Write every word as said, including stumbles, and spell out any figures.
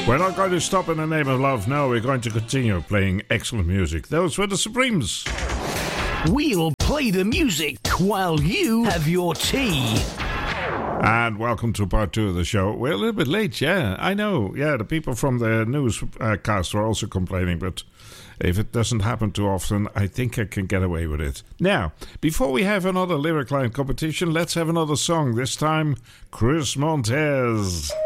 We're not going to stop in the name of love. No, we're going to continue playing excellent music. Those were the Supremes. We'll play the music while you have your tea. And welcome to part two of the show. We're a little bit late, yeah, I know. Yeah, the people from the newscast were also complaining, but if it doesn't happen too often, I think I can get away with it. Now, before we have another Lyric Line competition, let's have another song. This time, Chris Montez.